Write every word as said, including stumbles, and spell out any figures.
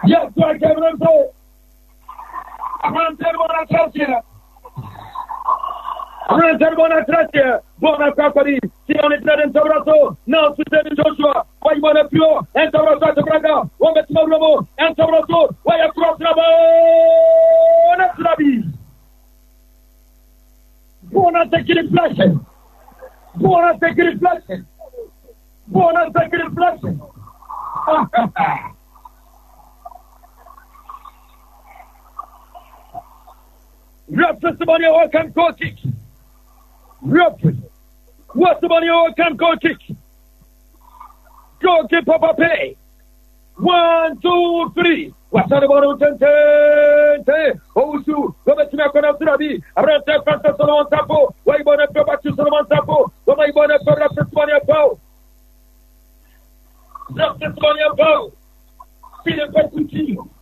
Yes, I can say. Avancer buona traccia. Avancer buona traccia. Buona capari. Si on entra dentro brazo, non si tiene Joshua. Vai buona più. Entra brazo a Braga. O metti l'uomo. Entra brazo. Vai a cross la buona trabi. Buona tecnica flash. Buona tecnica flash. Buona tecnica flash. Röpte som man gör kan gå kick. Röpte. What som man gör kan gå kick. Go kick Papa Pay. One, two, three. Wasare bora tente. Ousu. Vamos tirar com a Surabi. Abrante festa Solomon Tapo. Vai bora para baixo Solomon Tapo. Vamos embora para a Testimônia Pau. Röpte som man gör Pau. Filho percutivo.